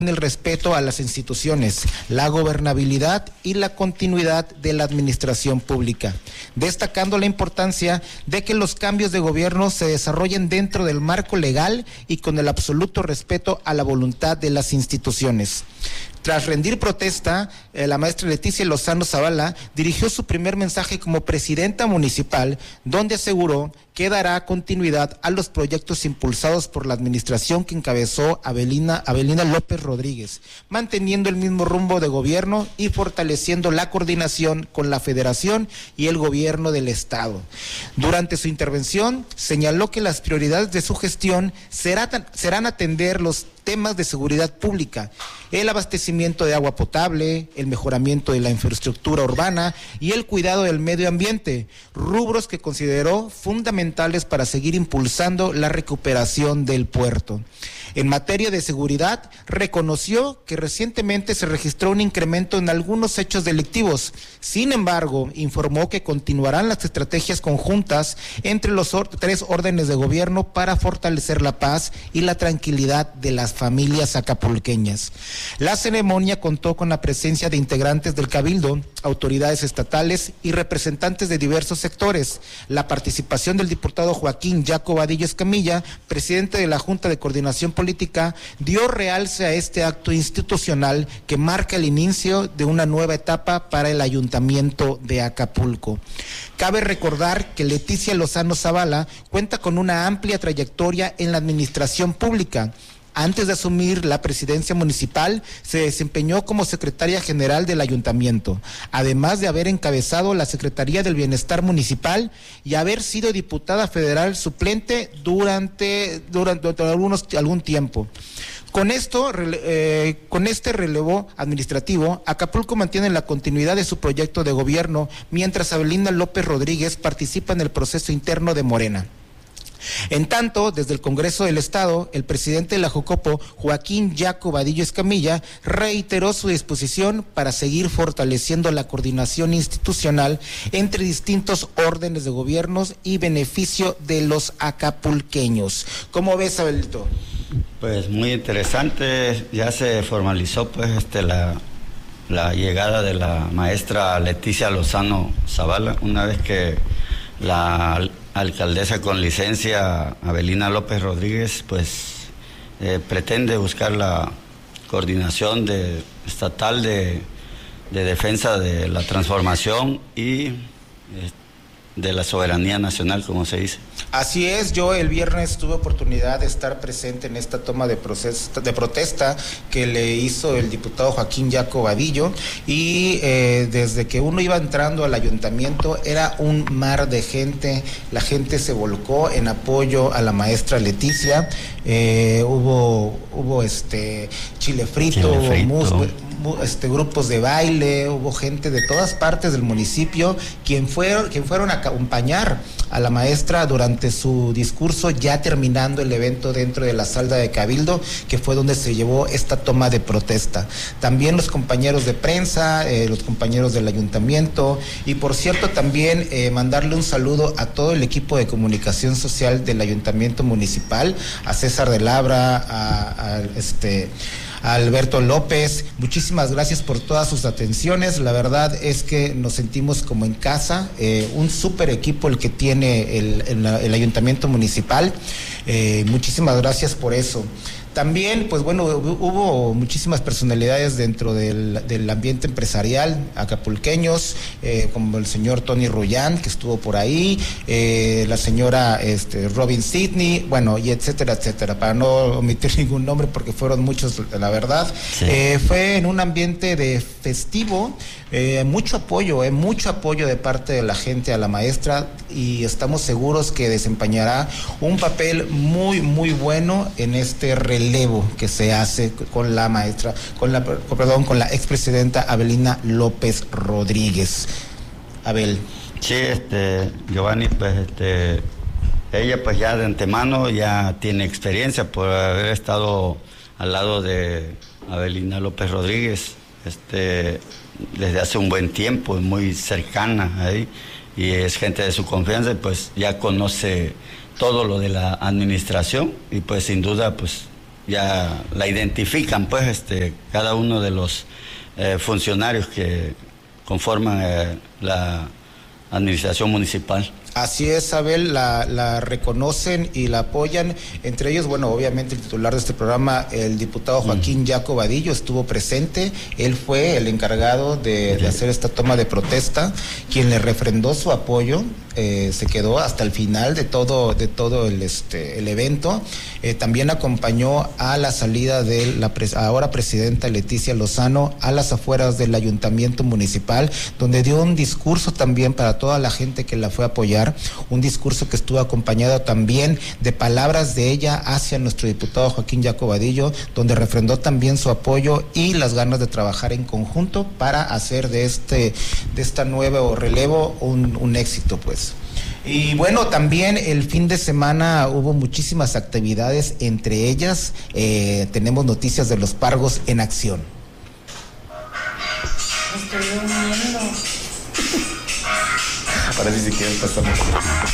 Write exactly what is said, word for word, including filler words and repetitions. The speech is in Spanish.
el respeto a las instituciones, la gobernabilidad y la continuidad de la administración pública, destacando la importancia de que los cambios de gobierno se desarrollen dentro del marco legal y con el absoluto respeto a la voluntad de las instituciones. Tras rendir protesta, eh, la maestra Leticia Lozano Zavala dirigió su primer mensaje como presidenta municipal, donde aseguró que dará continuidad a los proyectos impulsados por la administración que encabezó Avelina, Avelina López Rodríguez, manteniendo el mismo rumbo de gobierno y fortaleciendo la coordinación con la Federación y el gobierno del Estado. Durante su intervención, señaló que las prioridades de su gestión será, serán atender los temas de seguridad pública, el abastecimiento de agua potable, el mejoramiento de la infraestructura urbana y el cuidado del medio ambiente, rubros que consideró fundamentales para seguir impulsando la recuperación del puerto. En materia de seguridad, reconoció que recientemente se registró un incremento en algunos hechos delictivos. Sin embargo, informó que continuarán las estrategias conjuntas entre los or- tres órdenes de gobierno para fortalecer la paz y la tranquilidad de las familias acapulqueñas. La ceremonia contó con la presencia de integrantes del Cabildo, autoridades estatales y representantes de diversos sectores. La participación del diputado Joaquín Jaco Vadillo Escamilla, presidente de la Junta de Coordinación Política, dio realce a este acto institucional que marca el inicio de una nueva etapa para el Ayuntamiento de Acapulco. Cabe recordar que Leticia Lozano Zavala cuenta con una amplia trayectoria en la administración pública. Antes de asumir la presidencia municipal, se desempeñó como secretaria general del ayuntamiento, además de haber encabezado la Secretaría del Bienestar Municipal y haber sido diputada federal suplente durante, durante, durante algunos, algún tiempo. Con esto, eh, con este relevo administrativo, Acapulco mantiene la continuidad de su proyecto de gobierno, mientras Avelina López Rodríguez participa en el proceso interno de Morena. En tanto, desde el Congreso del Estado, el presidente de la Jocopo, Joaquín Jaco Vadillo Escamilla, reiteró su disposición para seguir fortaleciendo la coordinación institucional entre distintos órdenes de gobiernos y beneficio de los acapulqueños. ¿Cómo ves, Abelito? Pues muy interesante, ya se formalizó pues este la, la llegada de la maestra Leticia Lozano Zavala, una vez que la alcaldesa con licencia Avelina López Rodríguez pues eh, pretende buscar la coordinación de, estatal de, de defensa de la transformación y eh, de la soberanía nacional, como se dice. Así es, yo el viernes tuve oportunidad de estar presente en esta toma de, proceso, de protesta que le hizo el diputado Joaquín Jaco Vadillo y eh, desde que uno iba entrando al ayuntamiento era un mar de gente, la gente se volcó en apoyo a la maestra Leticia, eh, hubo, hubo este chile frito, chile frito. hubo mus, Este, grupos de baile, hubo gente de todas partes del municipio quien fueron, quien fueron a acompañar a la maestra durante su discurso, ya terminando el evento dentro de la sala de Cabildo, que fue donde se llevó esta toma de protesta. También los compañeros de prensa, eh, los compañeros del ayuntamiento, y por cierto también eh, mandarle un saludo a todo el equipo de comunicación social del ayuntamiento municipal, a César de Labra, a, a este... a Alberto López, muchísimas gracias por todas sus atenciones, la verdad es que nos sentimos como en casa, eh, un súper equipo el que tiene el, el, el ayuntamiento municipal, eh, muchísimas gracias por eso. También, pues bueno, hubo muchísimas personalidades dentro del, del ambiente empresarial, acapulqueños, eh, como el señor Tony Rullán, que estuvo por ahí, eh, la señora este, Robin Sidney, bueno, y etcétera, etcétera, para no omitir ningún nombre porque fueron muchos, la verdad. Sí. Eh, fue en un ambiente de festivo, eh, mucho apoyo, eh, mucho apoyo de parte de la gente a la maestra y estamos seguros que desempeñará un papel muy, muy bueno en este relevo que se hace con la maestra, con la, perdón, con la expresidenta Avelina López Rodríguez. Abel. Sí, este, Giovanni, pues este, ella pues ya de antemano ya tiene experiencia por haber estado al lado de Avelina López Rodríguez, este, desde hace un buen tiempo, muy cercana ahí, y es gente de su confianza y pues ya conoce todo lo de la administración y pues sin duda pues ya la identifican, pues, este, cada uno de los eh, funcionarios que conforman eh, la administración municipal. Así es, Abel, la, la reconocen y la apoyan, entre ellos, bueno, obviamente el titular de este programa, el diputado Joaquín mm. Yaco Vadillo, estuvo presente, él fue el encargado de, de hacer esta toma de protesta, quien le refrendó su apoyo, eh, se quedó hasta el final de todo, de todo el, este, el evento, eh, también acompañó a la salida de la pres ahora presidenta Leticia Lozano a las afueras del ayuntamiento municipal, donde dio un discurso también para toda la gente que la fue a apoyar, un discurso que estuvo acompañado también de palabras de ella hacia nuestro diputado Joaquín Yaco Vadillo, donde refrendó también su apoyo y las ganas de trabajar en conjunto para hacer de este, de esta nuevo relevo un, un éxito, pues. Y bueno, también el fin de semana hubo muchísimas actividades, entre ellas eh, tenemos noticias de los Pargos en acción. Estoy durmiendo. Ahora sí, si quieres pasamos.